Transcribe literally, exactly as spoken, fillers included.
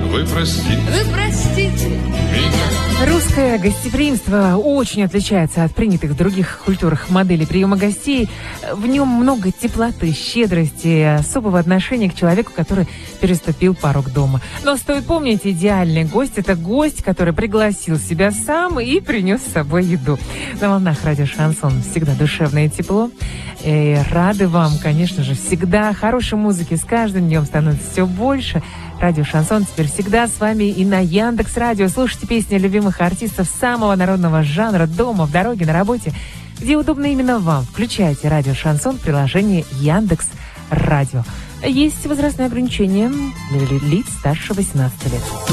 Вы простите. Вы простите Меня. Русское гостеприимство очень отличается от принятых в других культурах моделей приема гостей. В нем много теплоты, щедрости, особого отношения к человеку, который переступил порог дома. Но стоит помнить, идеальный гость – это гость, который пригласил себя сам и принес с собой еду. На волнах радио «Шансон» всегда душевное тепло. И рады вам, конечно же, всегда. Хорошей музыки с каждым днем становится все больше. Радио «Шансон» теперь всегда с вами и на Яндекс.Радио. Слушайте песни любимых артистов самого народного жанра дома, в дороге, на работе, где удобно именно вам. Включайте радио «Шансон» в приложении Яндекс.Радио. Есть возрастные ограничения для лиц старше восемнадцати лет.